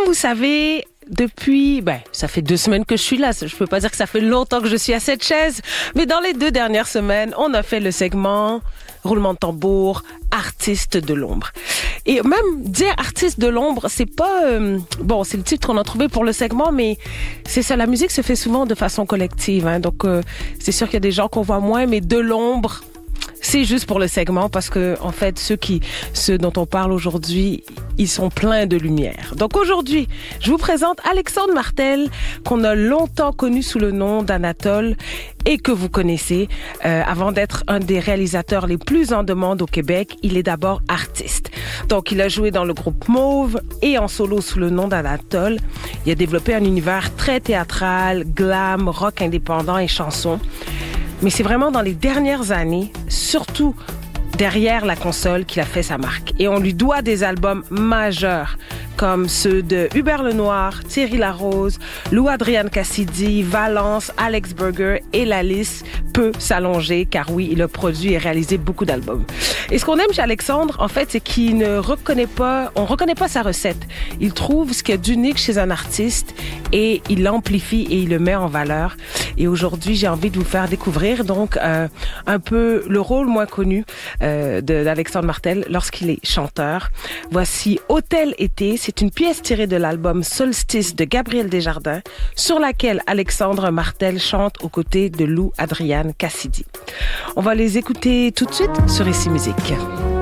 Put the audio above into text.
vous savez, ça fait 2 semaines que je suis là. Je peux pas dire que ça fait longtemps que je suis à cette chaise. Mais dans les 2 dernières semaines, on a fait le segment roulement de tambour, artiste de l'ombre. Et même dire artiste de l'ombre, c'est pas... c'est le titre qu'on a trouvé pour le segment, mais c'est ça, la musique se fait souvent de façon collective. Donc, c'est sûr qu'il y a des gens qu'on voit moins, mais de l'ombre... C'est juste pour le segment parce que, en fait, ceux dont on parle aujourd'hui, ils sont pleins de lumière. Donc aujourd'hui, je vous présente Alexandre Martel, qu'on a longtemps connu sous le nom d'Anatole et que vous connaissez. Avant d'être un des réalisateurs les plus en demande au Québec, il est d'abord artiste. Donc, il a joué dans le groupe Mauve et en solo sous le nom d'Anatole. Il a développé un univers très théâtral, glam, rock indépendant et chansons. Mais c'est vraiment dans les dernières années, surtout derrière la console, qu'il a fait sa marque. Et on lui doit des albums majeurs, comme ceux de Hubert Lenoir, Thierry Larose, Lou-Adrian Cassidy, Valence, Alex Burger, et la liste peut s'allonger, car oui, il a produit et réalisé beaucoup d'albums. Et ce qu'on aime chez Alexandre, en fait, c'est qu'il ne reconnaît pas sa recette. Il trouve ce qu'il y a d'unique chez un artiste et il l'amplifie et il le met en valeur. Et aujourd'hui, j'ai envie de vous faire découvrir donc un peu le rôle moins connu d'Alexandre Martel lorsqu'il est chanteur. Voici Hôtel Été. C'est une pièce tirée de l'album Solstice de Gabriel Desjardins, sur laquelle Alexandre Martel chante aux côtés de Lou-Adrian Cassidy. On va les écouter tout de suite sur Ici Musique.